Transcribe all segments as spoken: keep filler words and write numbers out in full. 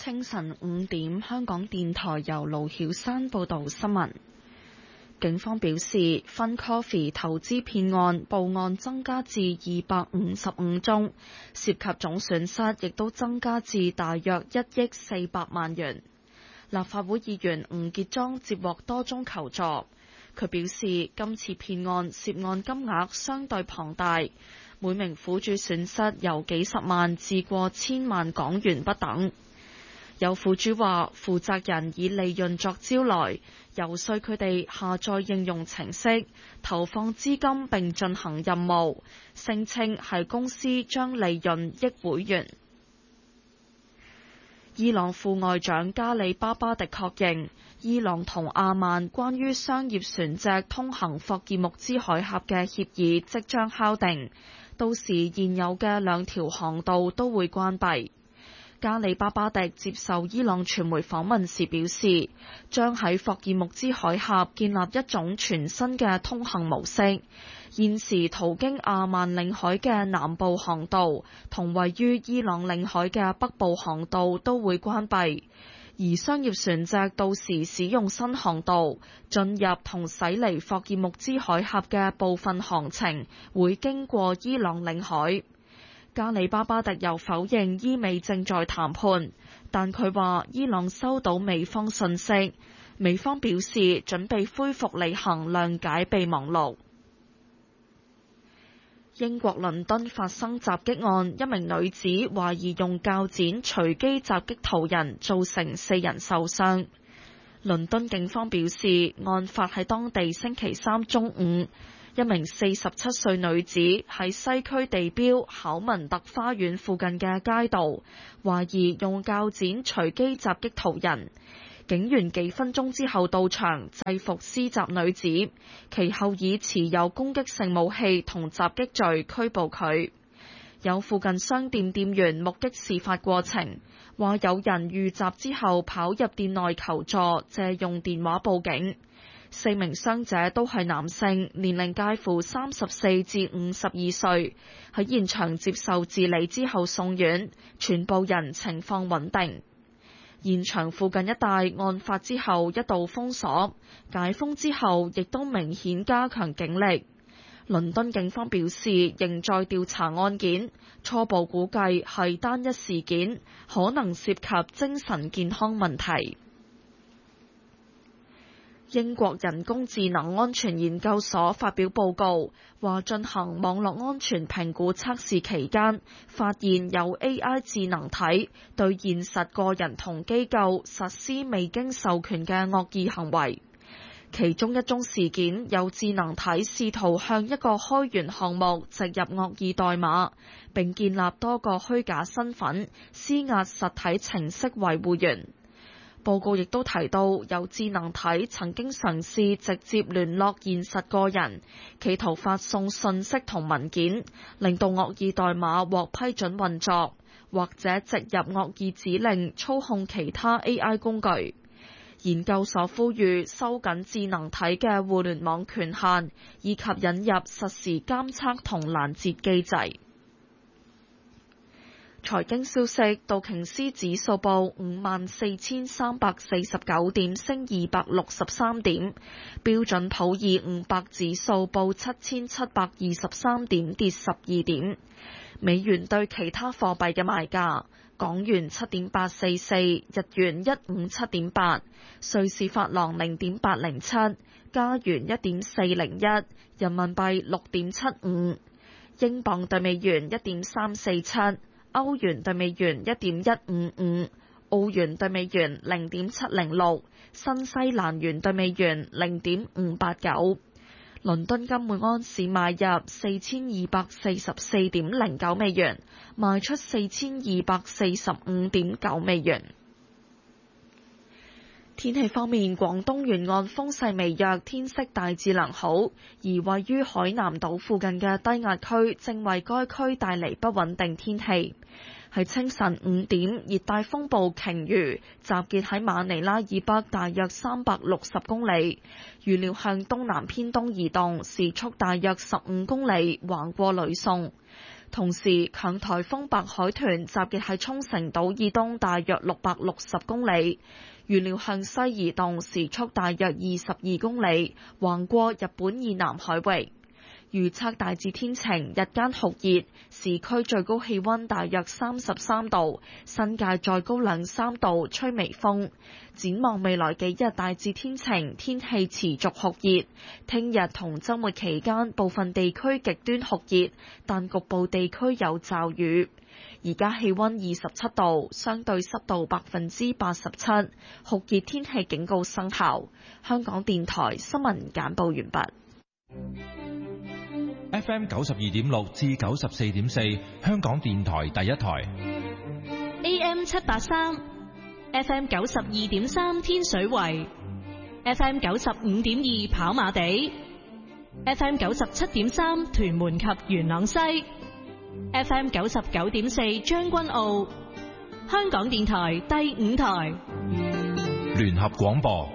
清晨五點，香港電台由盧曉山報道新聞。警方表示 ，Fun Coffee 投資騙案報案增加至二百五十五宗，涉及總損失亦都增加至大約一億四百萬元。立法會議員吳傑莊接獲多宗求助，佢表示今次騙案涉案金額相對龐大，每名苦主損失由幾十萬至過千萬港元不等。有苦主話，負責人以利潤作招來，遊說佢哋下載應用程式，投放資金並進行任務，聲稱係公司將利潤益會員。伊朗副外長加里巴巴迪確認，伊朗同阿曼關於商業船隻通行霍爾木茲海峽嘅協議即將敲定，到時現有嘅兩條航道都會關閉。加里巴巴迪接受伊朗傳媒訪問時表示，將喺霍爾木茲海峽建立一種全新嘅通行模式。現時途經阿曼領海嘅南部航道同位於伊朗領海嘅北部航道都會關閉，而商業船隻到時使用新航道進入同駛離霍爾木茲海峽嘅部分航程會經過伊朗領海。加里巴巴迪又否認伊美正在談判，但佢話伊朗收到美方信息，美方表示準備恢復履行諒解備忘錄。英國倫敦發生襲擊案，一名女子懷疑用鉸剪隨機襲擊途人，造成四人受傷。倫敦警方表示，案發喺當地星期三中午。一名四十七歲女子喺西區地標考文特花園附近嘅街道，懷疑用鉸剪隨機襲擊途人。警員幾分鐘之後到場制服施襲女子，其後以持有攻擊性武器同襲擊罪拘捕佢。有附近商店店員目擊事發過程，話有人遇襲之後跑入店內求助，借用電話報警。四名傷者都係男性，年齡介乎三十四至五十二歲，喺現場接受治理之後送院，全部人情況穩定。現場附近一帶案發之後一度封鎖，解封之後亦都明顯加強警力。倫敦警方表示仍在調查案件，初步估計係單一事件，可能涉及精神健康問題。英國人工智能安全研究所發表報告，話進行網絡安全評估測試期間，發現有 A I 智能體對現實個人同機構實施未經授權嘅惡意行為。其中一宗事件，有智能體試圖向一個開源項目植入惡意代碼，並建立多個虛假身份，施壓實體程式維護員。報告亦都提到，有智能體曾經嘗試直接聯絡現實個人，企圖發送信息同文件，令到惡意代碼獲批准運作，或者植入惡意指令操控其他 A I 工具。研究所呼籲收緊智能體嘅互聯網權限，以及引入實時監測同攔截機制。財經消息，道瓊斯指數報五萬四千三百四十九點，升二百六十三點；標準普爾五百指數報七千七百二十三點，跌十二點。美元對其他貨幣嘅賣價：港元七點八四四，日元一五七點八，瑞士法郎零點八零七，加元一點四零一，人民幣六點七五，英鎊對美元一點三四七。歐元對美元一點一五五，澳元對美元零點七零六，新西蘭元對美元零點五八九。倫敦金每安士買入四千二百四十四點零九美元，賣出四千二百四十五點九美元。天氣方面，廣東沿岸風勢微弱，天色大致良好，而位於海南島附近嘅低壓區正為該區帶嚟不穩定天氣。喺清晨五點，熱帶風暴鯨魚集結喺馬尼拉以北大約三百六十公里，預料向東南偏東移動，時速大約十五公里，橫過呂宋。 同時，強颱風白海豚集結喺沖繩島以東大約六百六十公里，預料向西移動，時速大約二十二公里，橫過日本以南海域。預測大致天晴，日間酷熱，市區最高氣溫大約三十三度，新界再高兩三度，吹微風。展望未來幾日大致天晴，天氣持續酷熱。聽日同週末期間部分地區極端酷熱，但局部地區有驟雨。而家氣溫二十七度，相對濕度百分之八十七，酷熱天氣警告生效。香港電台新聞簡報完畢。 F M 九十二點六至九十四點四，香港電台第一台。 A M 七八三，F M 九十二點三天水圍，F M 九十五點二跑馬地，F M 九十七點三屯門及元朗西，F M 九十九點四將軍澳，香港電台第五台。 聯合廣播。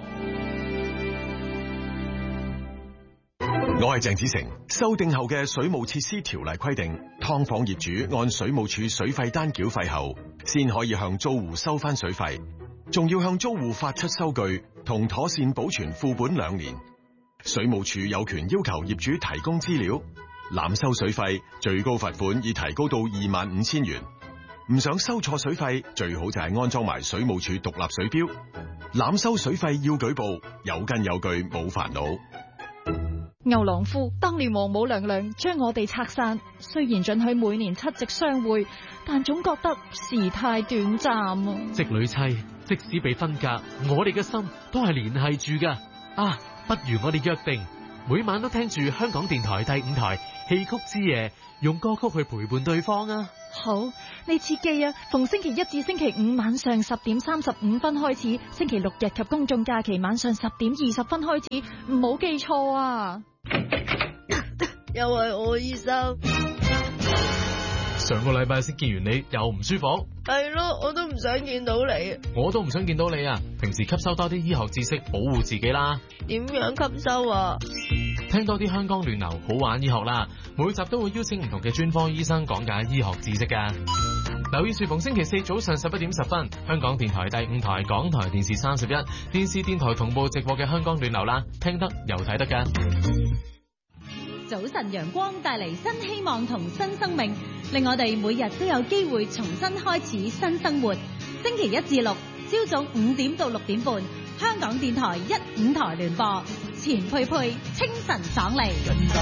我係鄭子誠。修訂後嘅水務設施條例規定，劏房業主按水務署水費單繳費後，先可以向租戶收翻水費，仲要向租戶發出收據同妥善保存副本兩年。水務署有權要求業主提供資料，濫收水費最高罰款已提高到二萬五千元。唔想收錯水費，最好就係安裝埋水務署獨立水錶。濫收水費要舉報，有根有據，冇煩惱。 牛郎夫當年王母娘娘將我哋拆散，雖然准許每年七夕相會，但總覺得時太短暫啊！ 織女妻，即使被分隔，我哋嘅心都係聯繫住噶。啊，不如我哋約定，每晚都聽住香港電台第五台戲曲之夜，用歌曲去陪伴對方啊！ 好，你切記啊，逢星期一至星期五晚上十點三十五分開始，星期六日及公眾假期晚上十點二十分開始，唔好記錯啊！ 又係我醫生， 上個禮拜先見完你，又唔舒服。 係咯，我都唔想見到你。 我都唔想見到你啊！平時吸收多啲醫學知識，保護自己啦。 點樣吸收啊？ 聽多啲香港亂流好玩醫學啦，每集都會邀請唔同嘅專科醫生講解醫學知識噶。留意住逢星期四早上十一點十分，香港電台第五台、港台電視三十一、電視電台同步直播嘅香港亂流啦，聽得又睇得噶。 早晨陽光帶嚟新希望同新生命，令我哋每日都有機會重新開始新生活。星期一至六朝早五點到六點半，香港電台一五台聯播，錢佩佩清晨爽利。